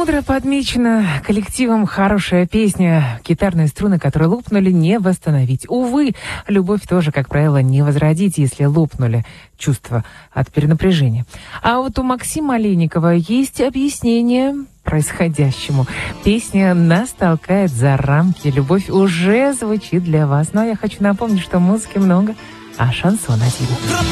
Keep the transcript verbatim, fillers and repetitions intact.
Мудро подмечено коллективом хорошая песня. Гитарные струны, которые лопнули, не восстановить. Увы, любовь тоже, как правило, не возродить, если лопнули чувства от перенапряжения. А вот у Максима Олейникова есть объяснение происходящему. Песня нас толкает за рамки. Любовь уже звучит для вас. Но я хочу напомнить, что музыки много, а шансон один.